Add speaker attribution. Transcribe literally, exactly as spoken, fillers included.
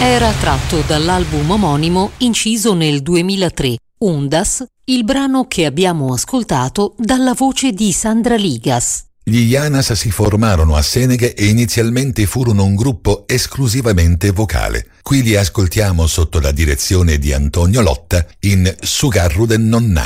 Speaker 1: Era tratto dall'album omonimo inciso nel duemilatré, Undas, il brano che abbiamo ascoltato dalla voce di Sandra Ligas.
Speaker 2: Gli Janas si formarono a Seneghe e inizialmente furono un gruppo esclusivamente vocale. Qui li ascoltiamo sotto la direzione di Antonio Lotta in Sugarruden Nonna.